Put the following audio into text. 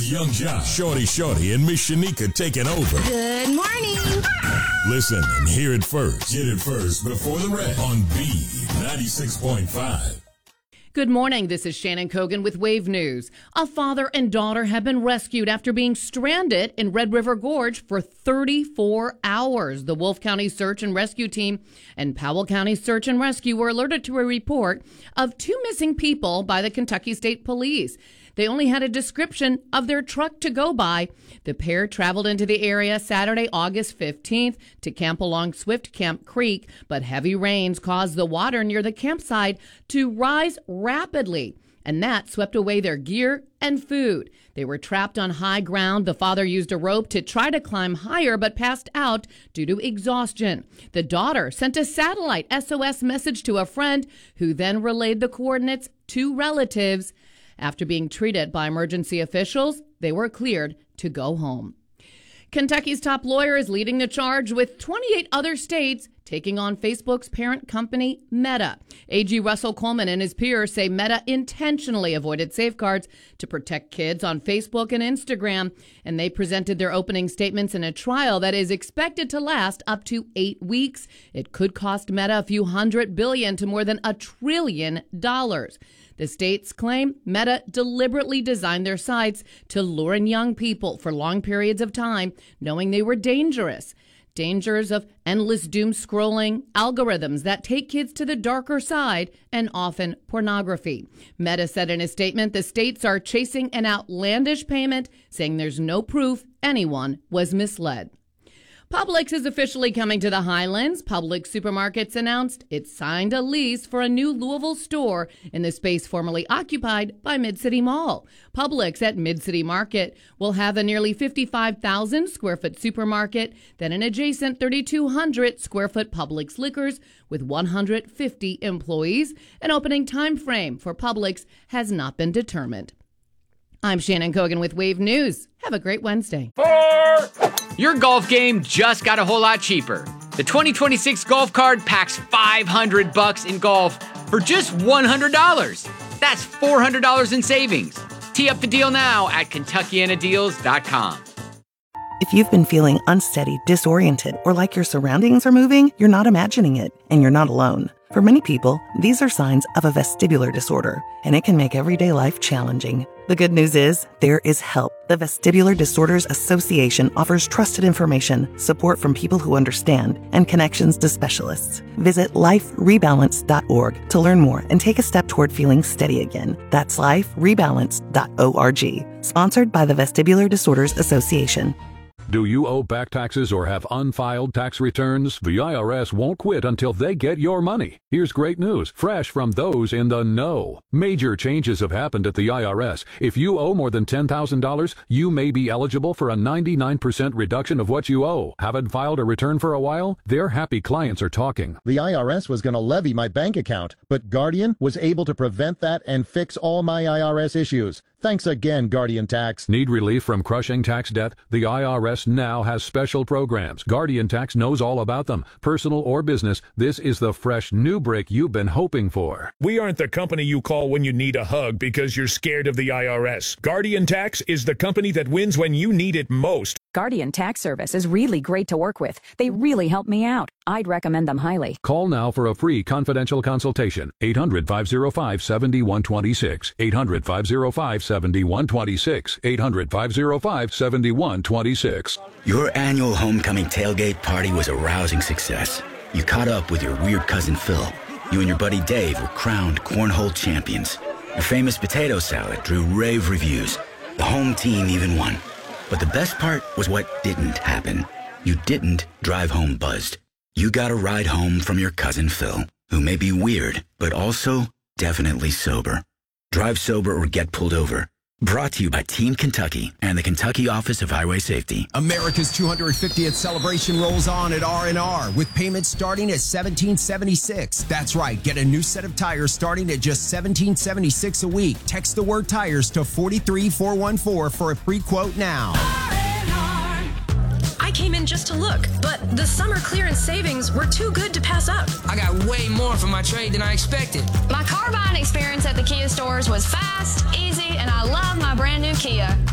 Young Josh, Shorty, and Miss Shanika taking over. Good morning. Listen and hear it first. Get it first before the rest on B96.5. Good morning. This is Shannon Kogan with Wave News. A father and daughter have been rescued after being stranded in Red River Gorge for 34 hours. The Wolfe County Search and Rescue Team and Powell County Search and Rescue were alerted to a report of 2 missing people by the Kentucky State Police. They only had a description of their truck to go by. The pair traveled into the area Saturday, August 15th to camp along Swift Camp Creek, but heavy rains caused the water near the campsite to rise rapidly, and that swept away their gear and food. They were trapped on high ground. The father used a rope to try to climb higher, but passed out due to exhaustion. The daughter sent a satellite SOS message to a friend, who then relayed the coordinates to relatives. After being treated by emergency officials, they were cleared to go home. Kentucky's top lawyer is leading the charge with 28 other states taking on Facebook's parent company, Meta. AG Russell Coleman and his peers say Meta intentionally avoided safeguards to protect kids on Facebook and Instagram, and they presented their opening statements in a trial that is expected to last up to 8 weeks. It could cost Meta a few $100 billion to more than $1 trillion. The states claim Meta deliberately designed their sites to lure in young people for long periods of time, knowing they were dangerous. Dangers of endless doom scrolling, algorithms that take kids to the darker side, and often pornography. Meta said in a statement the states are chasing an outlandish payment, saying there's no proof anyone was misled. Publix is officially coming to the Highlands. Publix Supermarkets announced it signed a lease for a new Louisville store in the space formerly occupied by Mid-City Mall. Publix at Mid-City Market will have a nearly 55,000 square foot supermarket, then an adjacent 3,200 square foot Publix Liquors with 150 employees. An opening time frame for Publix has not been determined. I'm Shannon Kogan with Wave News. Have a great Wednesday. Your golf game just got a whole lot cheaper. The 2026 Golf Card packs $500 in golf for just $100. That's $400 in savings. Tee up the deal now at KentuckianaDeals.com. If you've been feeling unsteady, disoriented, or like your surroundings are moving, you're not imagining it, and you're not alone. For many people, these are signs of a vestibular disorder, and it can make everyday life challenging. The good news is, there is help. The Vestibular Disorders Association offers trusted information, support from people who understand, and connections to specialists. Visit liferebalance.org to learn more and take a step toward feeling steady again. That's liferebalance.org. Sponsored by the Vestibular Disorders Association. Do you owe back taxes or have unfiled tax returns? The IRS won't quit until they get your money. Here's great news, fresh from those in the know. Major changes have happened at the IRS. If you owe more than $10,000, you may be eligible for a 99% reduction of what you owe. Haven't filed a return for a while? Their happy clients are talking. The IRS was going to levy my bank account, but Guardian was able to prevent that and fix all my IRS issues. Thanks again, Guardian Tax. Need relief from crushing tax debt? The IRS now has special programs. Guardian Tax knows all about them. Personal or business, this is the fresh new break you've been hoping for. We aren't the company you call when you need a hug because you're scared of the IRS. Guardian Tax is the company that wins when you need it most. Guardian Tax Service is really great to work with. They really help me out. I'd recommend them highly. Call now for a free confidential consultation. 800-505-7126. 800-505-7126. 800-505-7126. Your annual homecoming tailgate party was a rousing success. You caught up with your weird cousin Phil. You and your buddy Dave were crowned cornhole champions. Your famous potato salad drew rave reviews. The home team even won. But the best part was what didn't happen. You didn't drive home buzzed. You got a ride home from your cousin Phil, who may be weird, but also definitely sober. Drive sober or get pulled over. Brought to you by Team Kentucky and the Kentucky Office of Highway Safety. America's 250th celebration rolls on at R&R with payments starting at $17.76. That's right. Get a new set of tires starting at just $17.76 a week. Text the word tires to 43414 for a free quote now. I came in just to look, but the summer clearance savings were too good to pass up. I got way more for my trade than I expected. My car buying experience at the Kia stores was fast, easy, and I love my brand new Kia.